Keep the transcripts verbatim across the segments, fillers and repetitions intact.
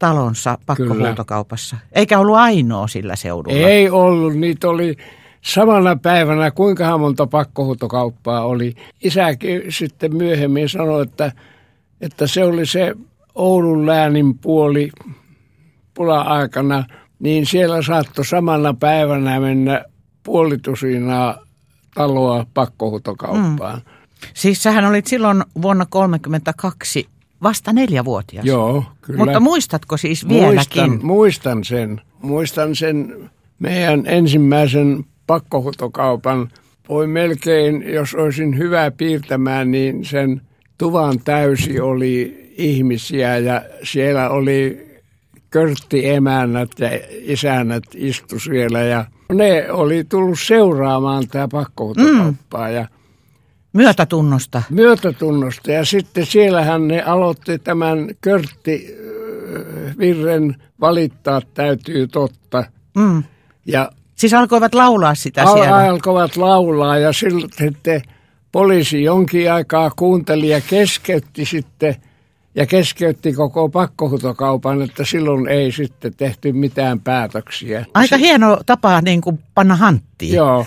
talonsa pakkohuutokaupassa. Eikä ollut ainoa sillä seudulla. Ei ollut. Niitä oli samana päivänä, kuinkahan monta pakkohuutokauppaa oli. Isäkin sitten myöhemmin sanoi, että, että se oli se Oulun läänin puoli pula-aikana, niin siellä saattoi samana päivänä mennä puolitusinaa taloa pakkohuutokauppaan. Mm. Siis sähän olit silloin vuonna tuhatyhdeksänsataakolmekymmentäkaksi vasta neljävuotias. Joo, kyllä. Mutta muistatko siis vieläkin? Muistan, muistan sen. Muistan sen meidän ensimmäisen pakkohuutokaupan. Voi melkein, jos olisin hyvä piirtämään, niin sen tuvan täysi oli ihmisiä ja siellä oli körttiemännät ja isännät istu siellä ja ne oli tullut seuraamaan tämä pakkohuutokauppaa. Mm. Ja myötätunnosta. Myötätunnosta ja sitten siellähän ne aloitti tämän körttivirren valittaa täytyy totta. Mm. Ja siis alkoivat laulaa sitä al- siellä? Alkoivat laulaa ja silloin sitten poliisi jonkin aikaa kuunteli ja keskeytti sitten ja keskeytti koko pakkohuutokaupan, että silloin ei sitten tehty mitään päätöksiä. Aika hieno tapa niin kuin panna hanttiin. Joo.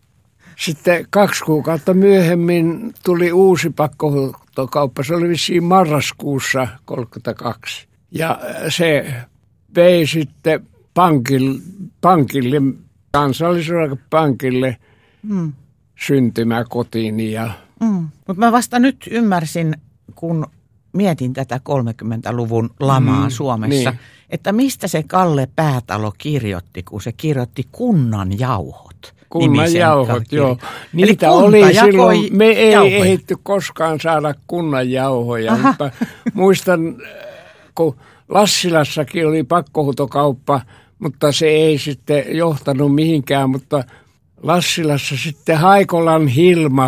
Sitten kaksi kuukautta myöhemmin tuli uusi pakkohuutokauppa. Se oli vissiin marraskuussa kolmekymmentäkaksi. Ja se vei sitten pankille, pankille Kansallispankille mm. syntymäkotiin. Ja mm. Mutta mä vasta nyt ymmärsin, kun mietin tätä kolmekymmentäluvun lamaa mm, Suomessa, niin. Että mistä se Kalle Päätalo kirjoitti, kun se kirjoitti kunnan jauhot. Kunnan jauhot, joo. Niitä oli silloin, me ei jauhoja. Ehditty koskaan saada kunnan jauhoja, aha. Mutta muistan, kun Lassilassakin oli pakkohuutokauppa, mutta se ei sitten johtanut mihinkään, mutta Lassilassa sitten Haikolan Hilma,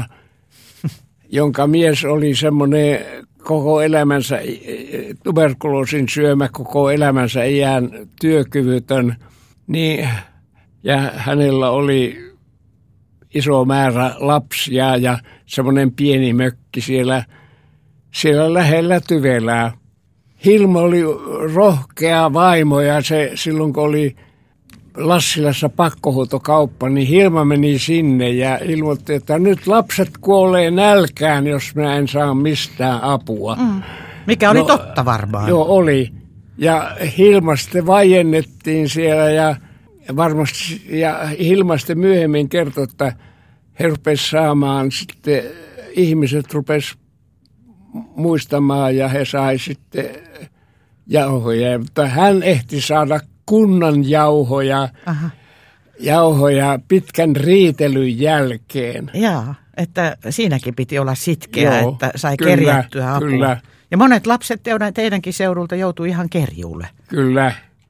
jonka mies oli semmoinen koko elämänsä, tuberkuloosin syömä koko elämänsä iän työkyvytön, niin, ja hänellä oli iso määrä lapsia ja semmoinen pieni mökki siellä, siellä lähellä Tyvelää. Hilma oli rohkea vaimo ja se silloin kun oli Lassilassa pakkohuutokauppa, niin Hilma meni sinne ja ilmoitti, että nyt lapset kuolee nälkään, jos mä en saa mistään apua. Mm. Mikä oli no, totta varmaan. Joo, oli. Ja Hilma sitten vaiennettiin siellä ja varmasti, ja Hilma sitten myöhemmin kertoi, että he rupesivat saamaan sitten, ihmiset rupesivat muistamaan ja he sai sitten jauhoja, mutta hän ehti saada kunnan jauhoja, aha. jauhoja pitkän riitelyn jälkeen. Jaa, että siinäkin piti olla sitkeä, joo, että sai kyllä, kerjättyä apua. Kyllä. Ja monet lapset teidänkin seudulta joutui ihan kerjuulle. Kyllä,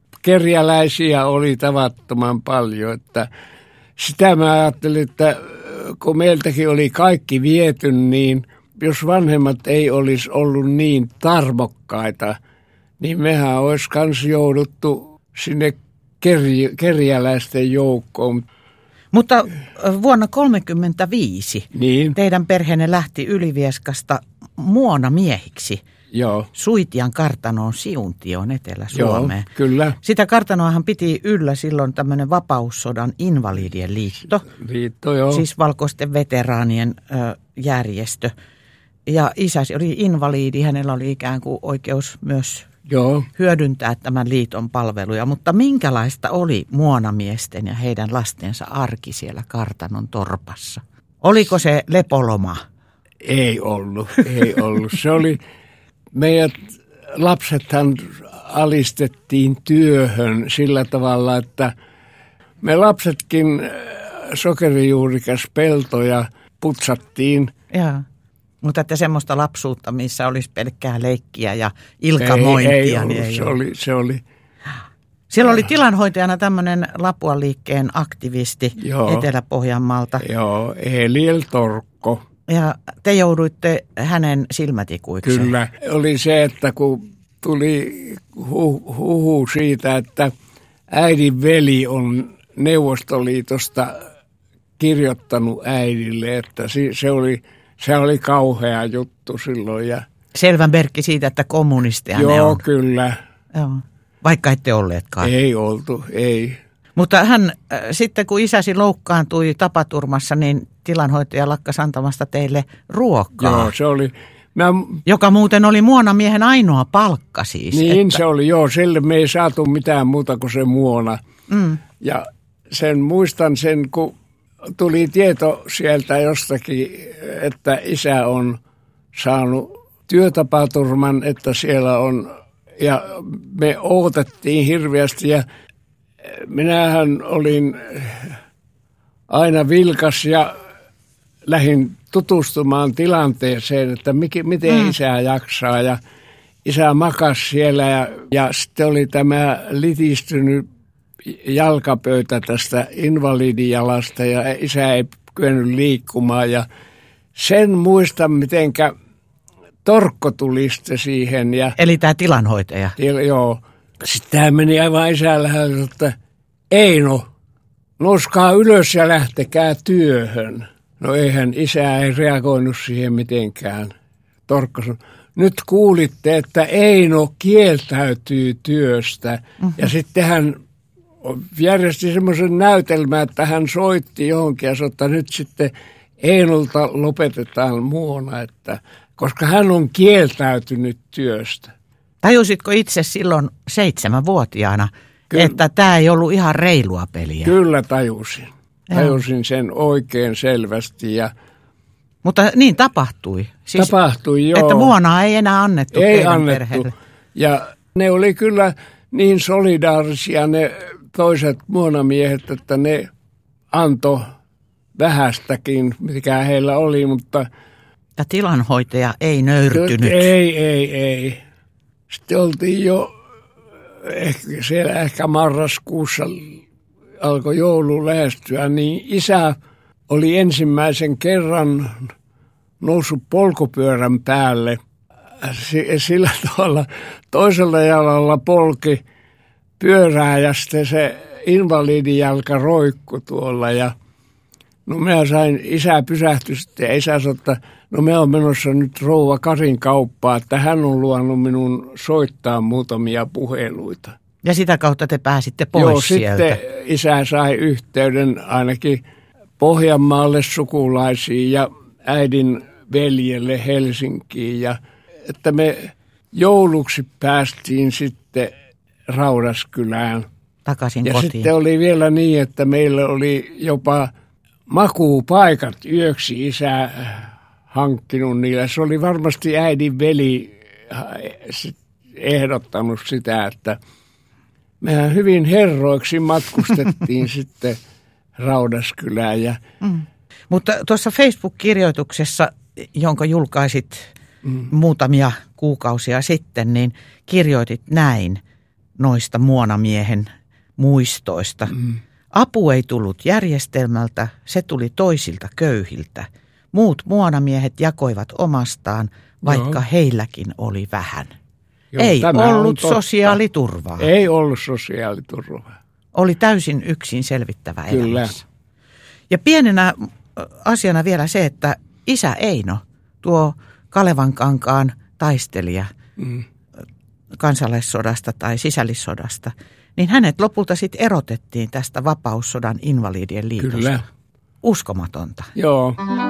kerjäläisiä oli tavattoman paljon, että sitä mä ajattelin, että kun meiltäkin oli kaikki viety, niin jos vanhemmat ei olisi ollut niin tarmokkaita, niin mehän olisi kans jouduttu sinne kerj- kerjäläisten joukkoon. Mutta vuonna tuhatyhdeksänsataakolmekymmentäviisi niin. Teidän perheenne lähti Ylivieskasta muonamiehiksi. Joo. Suitian kartanoon Siuntioon Etelä-Suomeen. Joo, kyllä. Sitä kartanoahan piti yllä silloin tämmöinen Vapaussodan invalidien liitto. Liitto, joo. Siis valkoisten veteraanien ö, järjestö. Ja isäsi oli invalidi, hänellä oli ikään kuin oikeus myös joo. hyödyntää tämän liiton palveluja. Mutta minkälaista oli muonamiesten ja heidän lastensa arki siellä kartanon torpassa? Oliko se lepoloma? Ei ollut, ei ollut. Se oli, meidät lapsethan alistettiin työhön sillä tavalla, että me lapsetkin sokerijuurikas peltoja putsattiin. Jaa. Mutta että semmoista lapsuutta, missä olisi pelkkää leikkiä ja ilkamointia. Ei, ei ollut, niin ei se, oli, se oli. Siellä oli tilanhoitajana tämmöinen Lapuan liikkeen aktivisti joo, Etelä-Pohjanmaalta. Joo, Eliel Torkko. Ja te jouduitte hänen silmätikuiksi. Kyllä. Oli se, että kun tuli huhu hu siitä, että äidin veli on Neuvostoliitosta kirjoittanut äidille, että se oli... Se oli kauhea juttu silloin. Ja selvä merkki siitä, että kommunisteja joo, ne on. Kyllä. Joo. Vaikka ette olleetkaan. Ei oltu, ei. Mutta hän äh, sitten kun isäsi loukkaantui tapaturmassa, niin tilanhoitaja lakkasi antamasta teille ruokaa. Joo, se oli... Mä... Joka muuten oli muonamiehen ainoa palkka siis. Niin että... se oli, joo. Sille me ei saatu mitään muuta kuin se muona. Mm. Ja sen muistan sen, kun tuli tieto sieltä jostakin, että isä on saanut työtapaturman, että siellä on... Ja me odotettiin hirveästi ja minähän olin aina vilkas ja lähdin tutustumaan tilanteeseen, että mikä, miten mm. isä jaksaa. Ja isä makasi siellä ja, ja sitten oli tämä litistynyt jalkapöytä tästä invalidijalasta ja isä ei kyennyt liikkumaan. Ja sen muistan, mitenkä Torkko tuli sitten siihen. Ja, eli tämä tilanhoitaja? Joo. Sitten tämä meni aivan isällä, että Eino, nouskaa ylös ja lähtekää työhön. No eihän isä ei reagoinut siihen mitenkään. Torkko sanoi, nyt kuulitte, että Eino kieltäytyy työstä. Mm-hmm. Ja sitten hän järjesti semmoisen näytelmän, että hän soitti johonkin ja sanoi, että nyt sitten Einolta lopetetaan muona, että, koska hän on kieltäytynyt työstä. Tajusitko itse silloin seitsemänvuotiaana, Kyllä. että tämä ei ollut ihan reilua peliä? Kyllä tajusin. Tajusin sen oikein selvästi. Ja mutta niin tapahtui. Siis, tapahtui, joo. Että muonaa ei enää annettu ei teidän annettu. Perheelle. Ja ne oli kyllä niin solidaarisia ne toiset muonamiehet, että ne antoi vähästäkin, mikä heillä oli, mutta... Ja tilanhoitaja ei nöyrtynyt. Ei, ei, ei. Sitten oltiin jo ehkä, siellä ehkä marraskuussa alkoi joulu lähestyä, niin isä oli ensimmäisen kerran noussut polkupyörän päälle. Sillä tavalla toisella jalalla polki pyörää ja sitten se invalidijalka roikkui tuolla. Ja no minä sain, isä pysähtyi sitten ja isä sanoi, että no me on menossa nyt rouva Karin kauppaan, että hän on luvannut minun soittaa muutamia puheluita. Ja sitä kautta te pääsitte pois Joo, sieltä. Joo, sitten isä sai yhteyden ainakin Pohjanmaalle sukulaisiin ja äidin veljelle Helsinkiin. Ja että me jouluksi päästiin sitten Raudaskylään. Takaisin ja kotiin. Sitten oli vielä niin, että meillä oli jopa makuupaikat yöksi isä hankkinut niillä. Se oli varmasti äidin veli ehdottanut sitä, että mehän hyvin herroiksi matkustettiin sitten Raudaskylään. Ja mm. Mutta tuossa Facebook-kirjoituksessa, jonka julkaisit mm. muutamia kuukausia sitten, niin kirjoitit näin noista muonamiehen muistoista. Mm. Apu ei tullut järjestelmältä, se tuli toisilta köyhiltä. Muut muonamiehet jakoivat omastaan, vaikka Joo. heilläkin oli vähän. Joo, ei ollut sosiaaliturvaa. Ei ollut sosiaaliturvaa. Oli täysin yksin selvittävä Kyllä. elämässä. Ja pienenä asiana vielä se, että isä Eino, tuo Kalevankankaan taistelija mm. kansalaissodasta tai sisällissodasta, niin hänet lopulta sitten erotettiin tästä vapaussodan invalidien liitosta. Kyllä. Uskomatonta. Joo.